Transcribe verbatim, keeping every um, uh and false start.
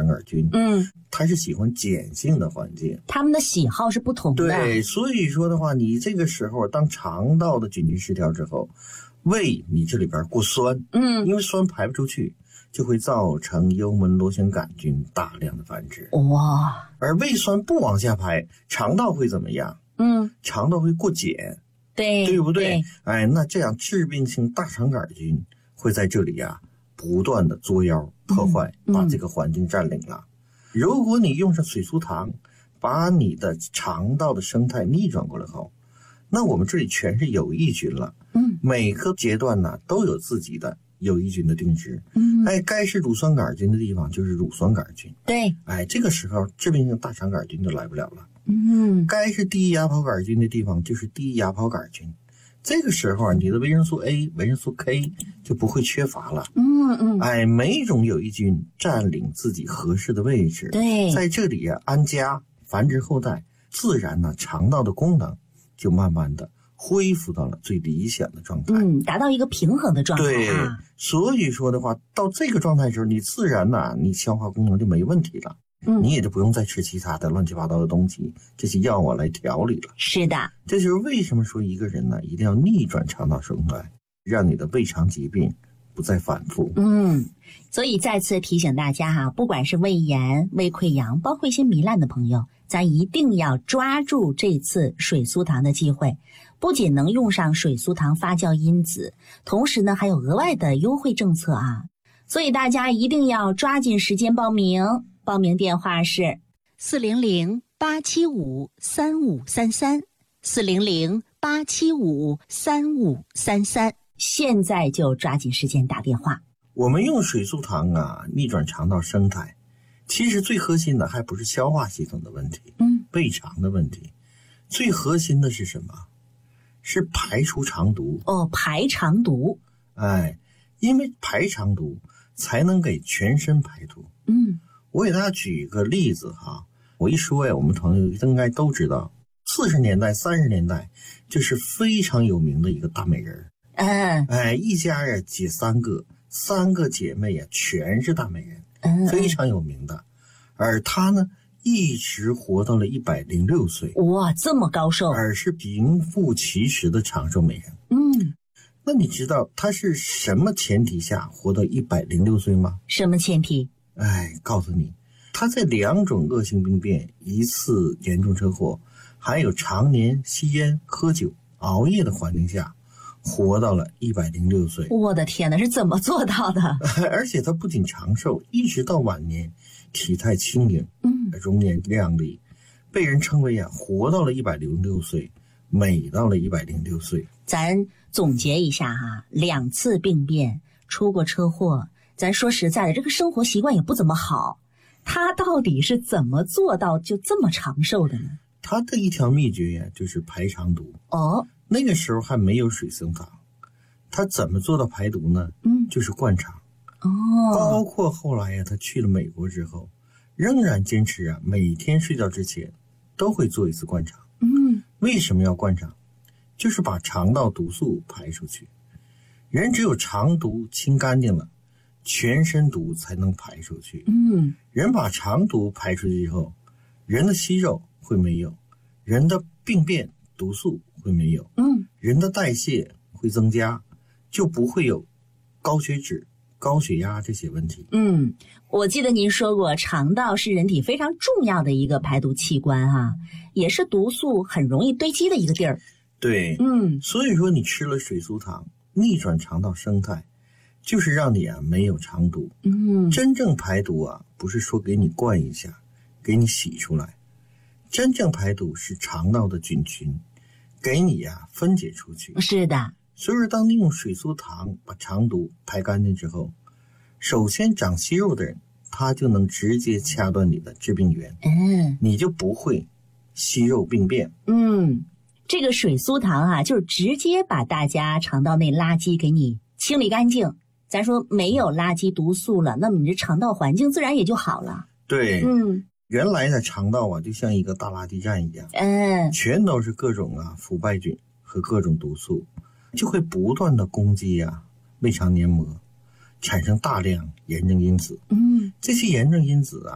肠杆菌， 嗯， 它是喜欢碱性的环境， 他们的喜好是不同的。 对，所以说的话，你这个时候当肠道的菌群失调之后，胃你这里边过酸， 嗯， 因为酸排不出去，就会造成幽门螺旋杆菌大量的繁殖。 哇， 而胃酸不往下排，肠道会怎么样？ 嗯， 肠道会过碱， 对， 对不对？ 对， 哎，那这样致病性大肠杆菌会在这里呀、啊、不断的作妖破坏， 嗯、 把这个环境占领了。嗯、如果你用上水苏糖，把你的肠道的生态逆转过来后，那我们这里全是有益菌了。 嗯， 每个阶段呢都有自己的有益菌的定植。 嗯， 哎，该是乳酸杆菌的地方就是乳酸杆菌。 对， 哎，这个时候致病性大肠杆菌就来不了了。 嗯， 该是第一芽孢杆菌的地方就是第一芽孢杆菌。这个时候你的维生素 A、维生素 K 就不会缺乏了。 嗯嗯， 哎，每一种有益菌占领自己合适的位置， 对， 在这里啊安家繁殖后代，自然呢肠道的功能就慢慢的恢复到了最理想的状态， 嗯，达到一个平衡的状态啊。 对，所以说的话，到这个状态时候，你自然呢，你消化功能就没问题了。嗯，你也就不用再吃其他的乱七八糟的东西，这些药物来调理了。 是的， 这就是为什么说一个人呢，一定要逆转肠道生态，让你的胃肠疾病不再反复。 嗯，所以再次提醒大家哈，不管是胃炎、胃溃疡，包括一些糜烂的朋友，咱一定要抓住这次水苏糖的机会，不仅能用上水苏糖发酵因子，同时呢还有额外的优惠政策啊，所以大家一定要抓紧时间报名。报名电话是四零零八七五三五三三，四零零八七五三五三三，现在就抓紧时间打电话。 我们用水苏糖啊逆转肠道生态，其实最核心的还不是消化系统的问题， 嗯， 胃肠的问题，最核心的是什么？是排除肠毒。 哦，排肠毒。 哎，因为排肠毒才能给全身排毒。 嗯， 我给大家举个例子哈，我一说呀，我们朋友应该都知道，四十年代、三十年代就是非常有名的一个大美人。 嗯， 哎，一家呀姐三个，三个姐妹呀全是大美人， 嗯， 非常有名的。而她呢，一直活到了一百零六岁。 哇，这么高寿！ 而是名副其实的长寿美人。 嗯， 那你知道她是什么前提下活到一百零六岁吗？ 什么前提？ 哎，告诉你，他在两种恶性病变、一次严重车祸，还有常年吸烟、喝酒、熬夜的环境下，活到了一百零六岁。 我的天哪，是怎么做到的？ 而且他不仅长寿，一直到晚年，体态轻盈， 嗯， 容颜靓丽，被人称为啊，活到了一百零六岁，美到了一百零六岁。 咱总结一下哈，两次病变，出过车祸。咱说实在的，这个生活习惯也不怎么好，他到底是怎么做到就这么长寿的呢？ 他的一条秘诀呀，就是排肠毒。 哦， 那个时候还没有水松糖，他怎么做到排毒呢？ 嗯， 就是灌肠。 哦， 包括后来呀，他去了美国之后，仍然坚持啊，每天睡觉之前都会做一次灌肠。 嗯， 为什么要灌肠？就是把肠道毒素排出去。人只有肠毒清干净了，全身毒才能排出去。 嗯， 人把肠毒排出去以后，人的息肉会没有，人的病变毒素会没有， 嗯， 人的代谢会增加，就不会有高血脂、高血压这些问题。 嗯，我记得您说过，肠道是人体非常重要的一个排毒器官哈，也是毒素很容易堆积的一个地儿。 对， 嗯， 所以说你吃了水苏糖，逆转肠道生态，就是让你啊没有肠毒。 嗯， 真正排毒啊，不是说给你灌一下，给你洗出来，真正排毒是肠道的菌群给你呀、啊、分解出去。 是的。 所以说，当你用水苏糖把肠毒排干净之后，首先长息肉的人，他就能直接掐断你的致病源， 嗯， 你就不会息肉病变。 嗯，这个水苏糖啊，就是直接把大家肠道内垃圾给你清理干净。咱说没有垃圾毒素了，那么你这肠道环境自然也就好了。 对， 嗯， 原来的肠道啊，就像一个大垃圾站一样， 嗯， 全都是各种啊腐败菌和各种毒素，就会不断的攻击啊胃肠黏膜，产生大量炎症因子。 嗯， 这些炎症因子啊